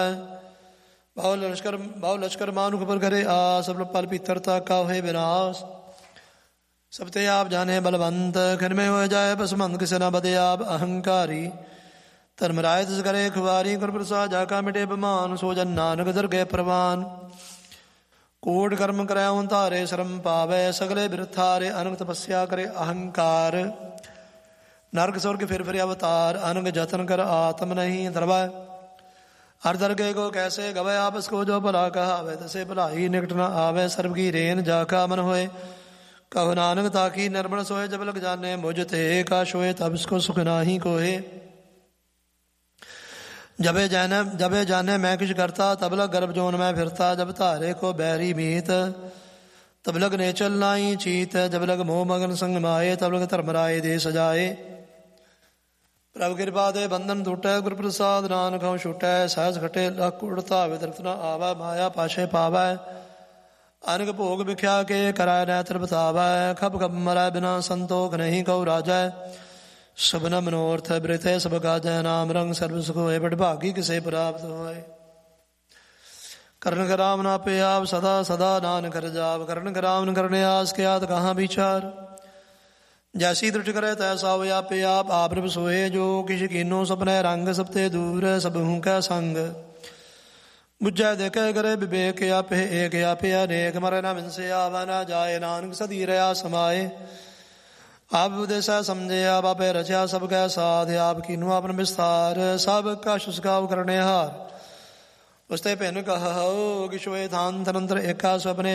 ਬਹੁ ਲਸ਼ਕਰ ਮਾਨੁਖ ਪਰ ਕਰੇ ਆਸ, ਸਭ ਪਲ ਪੀਤਰਤਾ ਕਾ ਹੋਏ ਵਿਨਾਸ਼। ਸਭ ਤੇ ਆਪ ਜਾਣੇ ਬਲਵੰਤ, ਖਿਨਮੇ ਹੋ ਜਾਏ ਭਸਮੰਤ, ਕਿਸੇ ਨਾ ਬਦੇ ਆਪ ਅਹੰਕਾਰੀ। ਧਰਮ ਰਾਏ ਤਿਸ ਕਰੇ ਖੁਆਰੀ, ਗੁਰ ਪ੍ਰਸਾਦ ਜਾ ਕਾ ਮਿਟੇ ਬਮਾਨ। ਸੋ ਜਨ ਨਾਨਕ ਦਰਗਹਿ ਪ੍ਰਵਾਨ, ਕੋਟ ਕਰਮ ਕਰੈ ਓਂ ਧਾਰੇ। ਸ਼ਰਮ ਪਾਵੈ ਸਗਲੇ ਬਿਰਥਾਰੇ, ਅਨੰਗ ਤਪੱਸਿਆ ਕਰੇ ਅਹੰਕਾਰ। ਨਰਕ ਸੁਰਗ ਫਿਰ ਫਿਰ ਅਵਤਾਰ, ਅਨੰਗ ਜਤਨ ਕਰ ਆਤਮ ਨਹੀਂ ਧਰਵੈ। ਹਰ ਦਰਗੇ ਕੋ ਕੈਸੇ ਗਵੈ, ਆਪਸ ਕੋ ਜੋ ਭਲਾ ਕਹਾਵੇ। ਤਸੇ ਭਲਾਈ ਨਿਕਟ ਨ ਆਵੈ, ਸਰਬ ਕੀ ਰੇਨ ਜਾ ਕਾ ਮਨ ਹੋਏ। ਕਹੋ ਨਾਨਕ ਤਾਕੀ ਨਿਰਮਲ ਸੋਏ, ਜਬ ਲਗ ਜਾਣੇ ਮੁਝ ਤੇ ਕਾ ਸੋਏ। ਤਬ ਇਸਕੋ ਸੁਖ ਨਾਹੀ ਕੋਏ। ਜਬੇ ਜਾਣੇ ਮੈਂ ਕਿਛ ਕਰਤਾ, ਤਬ ਲਗ ਗਰਭ ਜੋਨ ਮੈਂ ਫਿਰਤਾ। ਜਬ ਧਾਰੇ ਕੋ ਬੈਰੀ ਮੀਤ, ਤਬ ਲਗ ਨੇਚਲ ਨਾਹੀ ਚੀਤ। ਜਬ ਲਗ ਮੋਹ ਮਗਨ ਸੰਗ ਮਾਏ, ਤਬ ਲਗ ਧਰਮ ਰਾਏ ਦੇ ਸਜਾਏ। ਪ੍ਰਭ ਕਿਰਪਾ ਦੇ ਬੰਧਨ ਟੁਟੈ, ਗੁਰ ਪ੍ਰਸਾਦ ਨਾਨਕ ਹਉ ਛੁਟੈ। ਸਹਿਜ ਖਟੇ ਲੱਖ ਉੜਤਾ, ਵਿਦਰਤ ਨ ਆਵੈ। ਮਾਇਆ ਪਾਛੇ ਪਾਵੈ, ਅਨਕ ਭੋਗ ਵਿਖਿਆ ਕੇ ਕਰੈ ਨੈਤਰ ਬਤਾਵੈ। ਖਪ ਖਪ ਮਰੈ ਬਿਨਾ ਸੰਤੋਖ ਨਹੀਂ ਕਉ ਰਾਜੈ। ਸਭਨ ਮਨੋਰਥ ਬ੍ਰਿਤੇ ਸਭ ਕਾਜੈ, ਨਾਮ ਰੰਗ ਸਰਬ ਸੁਖ ਹੋਏ। ਬਡਭਾਗੀ ਕਿਸੇ ਪ੍ਰਾਪਤ ਹੋਏ। ਕਰਨ ਕਰਾਮ ਨਾ ਪੇ ਆਪ, ਸਦਾ ਸਦਾ ਨਾਨਕ ਰਜਾਵ। ਕਰਨ ਕਰਾਮ ਨ ਕਰਨੇ ਆਸ, ਕਿਆਤ ਕਹਾਂ ਵਿਚਾਰ। ਜੈਸੀ ਦ੍ਰਿਸ਼ ਕਰੇ ਤੈਸਾ ਹੋਇ, ਆਪੇ ਆਪ ਆਪ ਸੋਏ। ਜੋ ਕਿਛ ਕੀਨੋ ਸਪਨੇ ਰੰਗ, ਸਭ ਤੇ ਦੂਰ ਸਭ ਹੂੰ ਕੈ ਸੰਗ। ਬੁਝੈ ਦੇਖੈ ਕਰੇ ਵਿਵੇਕ, ਆਪੇ ਏਕ ਆਪੇ ਅਨੇਕ। ਮਰੈ ਨਾ ਵਿਨਸੇ ਆਵੈ ਨਾ ਜਾਏ, ਨਾਨਕ ਸਦੀ ਰਹਾ ਸਮਾਏ। ਆਪ ਉਦੇਸੈ ਸਮਝੇ, ਆਪ ਆਪੇ ਰਚਿਆ ਸਭ ਕੈ ਸਾਧ। ਆਪ ਕੀਨੋ ਆਪਨ ਵਿਸਥਾਰ, ਸਭ ਕਛ ਸੁਸਕਾਵ ਕਰਨੇ ਹਾਰ। ਉਸਤੇ ਭਿੰਨ ਕਹੋ ਕਿਛ ਹੋਏ ਥਾਨ ਤਨੰਤਰ ਏਕਾ ਸੁਪਨੇ।